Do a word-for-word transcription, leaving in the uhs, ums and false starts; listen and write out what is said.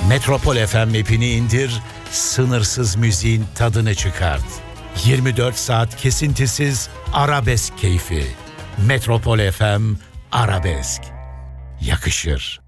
Metropol F M app'ini indir, sınırsız müziğin tadını çıkart. yirmi dört saat kesintisiz arabesk keyfi. Metropol F M Arabesk. Yakışır.